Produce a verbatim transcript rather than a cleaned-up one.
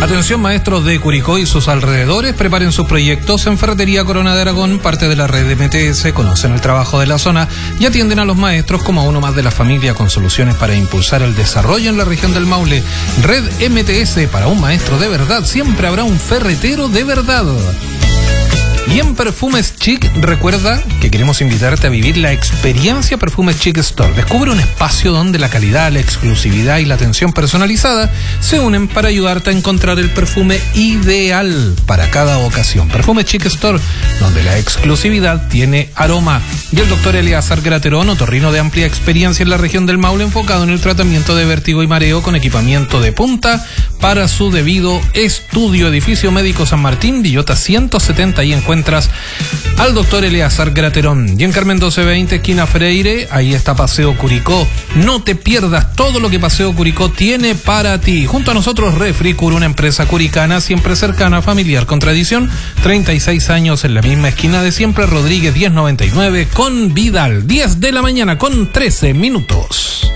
Atención maestros de Curicó y sus alrededores, preparen sus proyectos en Ferretería Corona de Aragón, parte de la red M T S, conocen el trabajo de la zona y atienden a los maestros como a uno más de la familia con soluciones para impulsar el desarrollo en la región del Maule. Red M T S, para un maestro de verdad, siempre habrá un ferretero de verdad. Y en Perfumes Chic, recuerda que queremos invitarte a vivir la experiencia Perfumes Chic Store. Descubre un espacio donde la calidad, la exclusividad y la atención personalizada se unen para ayudarte a encontrar el perfume ideal para cada ocasión. Perfumes Chic Store, donde la exclusividad tiene aroma. Y el doctor Eleazar Graterón, otorrino de amplia experiencia en la región del Maule, enfocado en el tratamiento de vértigo y mareo con equipamiento de punta para su debido estudio. Edificio Médico San Martín, Villota ciento setenta, y encuentras al doctor Eleazar Graterón. Y en Carmen doce veinte, esquina Freire, ahí está Paseo Curicó. No te pierdas todo lo que Paseo Curicó tiene para ti. Junto a nosotros, Refricur, una empresa curicana siempre cercana, familiar, con tradición. treinta y seis años en la misma esquina de siempre. Rodríguez diez noventa y nueve con Vidal. diez de la mañana con trece minutos.